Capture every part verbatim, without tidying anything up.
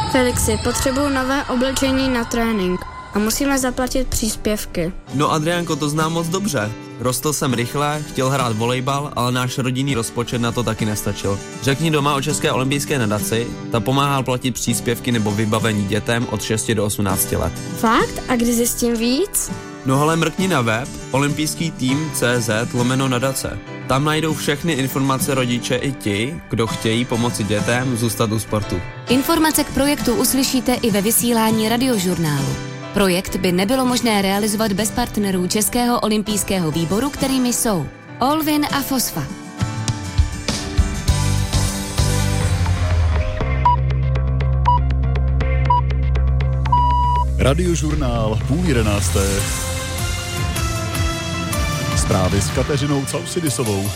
Felixi, potřebuju nové oblečení na trénink a musíme zaplatit příspěvky. No Adriánko, to znám moc dobře. Rostl jsem rychle, chtěl hrát volejbal, ale náš rodinný rozpočet na to taky nestačil. Řekni doma o České olympijské nadaci, ta pomáhá platit příspěvky nebo vybavení dětem od šesti do osmnácti let. Fakt? A kdy zjistím víc? No hele, mrkni na web olympijský tým tečka cé zet lomeno nadace. Tam najdou všechny informace rodiče i ti, kdo chtějí pomoci dětem zůstat u sportu. Informace k projektu uslyšíte i ve vysílání Radiožurnálu. Projekt by nebylo možné realizovat bez partnerů Českého olympijského výboru, kterými jsou Olvin a Fosfa. Radiožurnál půl jedenácté. Zprávy s Kateřinou Causidisovou.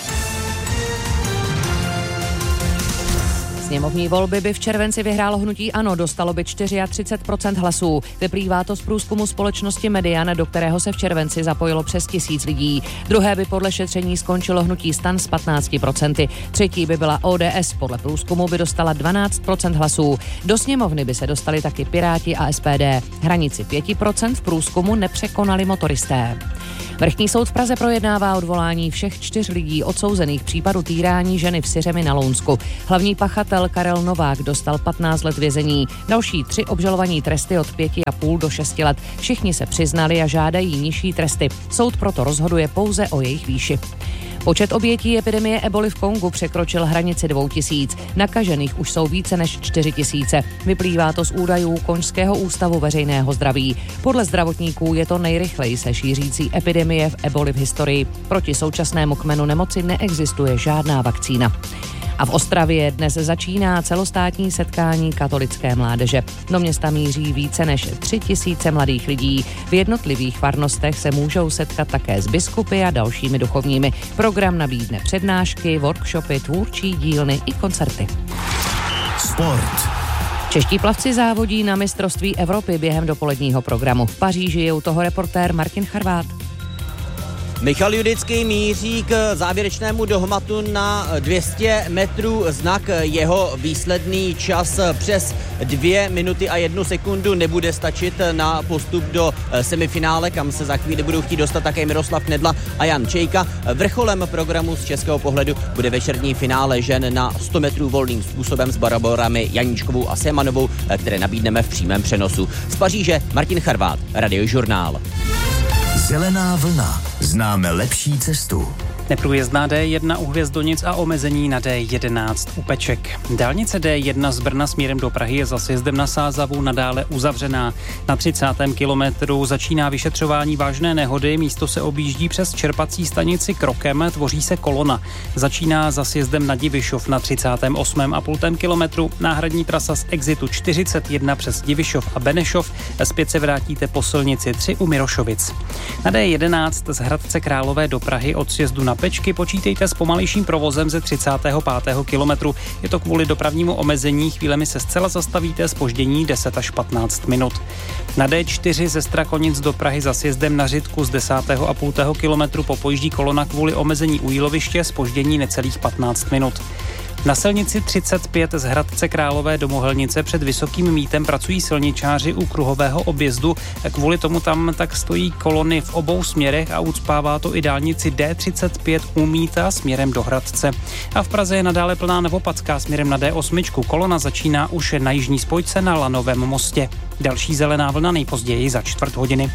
Sněmovní volby by v červenci vyhrálo hnutí ANO, dostalo by třicet čtyři procent hlasů. Vyplývá to z průzkumu společnosti Median, do kterého se v červenci zapojilo přes tisíc lidí. Druhé by podle šetření skončilo hnutí STAN s patnácti procenty. Třetí by byla O D S, podle průzkumu by dostala dvanáct procent hlasů. Do sněmovny by se dostali taky Piráti a S P D. Hranici pět procent v průzkumu nepřekonali motoristé. Vrchní soud v Praze projednává odvolání všech čtyř lidí odsouzených v případu týrání ženy v Syřemi na Lounsku. Hlavní pachatel Karel Novák dostal patnáct let vězení. Další tři obžalovaní tresty od pěti a půl do šesti let. Všichni se přiznali a žádají nižší tresty. Soud proto rozhoduje pouze o jejich výši. Počet obětí epidemie eboli v Kongu překročil hranici dvou tisíc. Nakažených už jsou více než čtyři tisíce. Vyplývá to z údajů Konžského ústavu veřejného zdraví. Podle zdravotníků je to nejrychleji se šířící epidemie v eboli v historii. Proti současnému kmenu nemoci neexistuje žádná vakcína. A v Ostravě dnes začíná celostátní setkání katolické mládeže. Do města míří více než tři tisíce mladých lidí. V jednotlivých farnostech se můžou setkat také s biskupy a dalšími duchovními. Program nabídne přednášky, workshopy, tvůrčí dílny i koncerty. Sport. Čeští plavci závodí na mistrovství Evropy během dopoledního programu. V Paříži je u toho reportér Martin Charvát. Michal Judický míří k závěrečnému dohmatu na dvě stě metrů. Znak jeho výsledný čas přes dvě minuty a jednu sekundu nebude stačit na postup do semifinále, kam se za chvíli budou chtít dostat také Miroslav Knedla a Jan Čejka. Vrcholem programu z českého pohledu bude večerní finále žen na sto metrů volným způsobem s baraborami Janíčkovou a Semanovou, které nabídneme v přímém přenosu. Z Paříže Martin Charvát, Radiožurnál. Zelená vlna. Známe lepší cestu. Neprůjezdná D jedna u Hvězdonic a omezení na D jedenáct u Peček. Dálnice D jedna z Brna směrem do Prahy je za sjezdem na Sázavu nadále uzavřená. Na třicátém kilometru začíná vyšetřování vážné nehody, místo se objíždí přes čerpací stanici krokem, tvoří se kolona. Začíná za sjezdem na Divišov na třicátém osmém a půl kilometru. Náhradní trasa z exitu čtyřicet jedna přes Divišov a Benešov. Zpět se vrátíte po silnici tři u Mirošovic. Na D jedenáct z Hradce Králové do Prahy od sjezdu na Pečky počítejte s pomalejším provozem ze třicátého pátého kilometru. Je to kvůli dopravnímu omezení, chvílemi se zcela zastavíte, zpoždění deset až patnáct minut. Na D čtyři ze Strakonic do Prahy za sjezdem na Řitku z desátého a půl kilometru popojíždí kolona kvůli omezení u Jíloviště, zpoždění necelých patnáct minut. Na silnici třicet pět z Hradce Králové do Mohelnice před Vysokým Mítem pracují silničáři u kruhového objezdu. Kvůli tomu tam tak stojí kolony v obou směrech a ucpává to i dálnici D třicet pět u Míta směrem do Hradce. A v Praze je nadále plná Novopadská směrem na D osm. Kolona začíná už na jižní spojce na Lanovém mostě. Další zelená vlna nejpozději za čtvrt hodiny.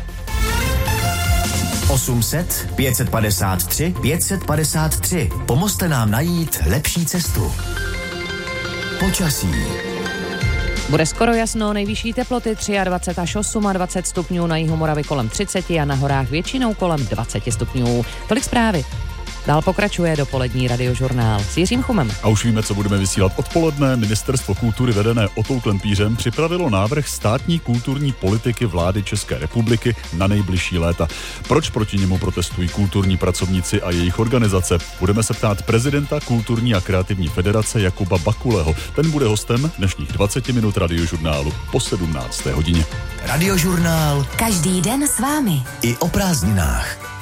osm set, pět set padesát tři, pět set padesát tři. Pomozte nám najít lepší cestu. Počasí. Bude skoro jasno, nejvyšší teploty dvacet tři až dvacet osm stupňů, na jihu Moravy kolem třicet a na horách většinou kolem dvacet stupňů. Tolik zprávy. Dál pokračuje dopolední Radiožurnál s Jiřím Chumem. A už víme, co budeme vysílat odpoledne. Ministerstvo kultury vedené Otou Klempířem připravilo návrh státní kulturní politiky vlády České republiky na nejbližší léta. Proč proti němu protestují kulturní pracovníci a jejich organizace? Budeme se ptát prezidenta Kulturní a kreativní federace Jakuba Bakuleho. Ten bude hostem dnešních dvacet minut Radiožurnálu po sedmnácté hodině. Radiožurnál. Každý den s vámi. I o prázdninách.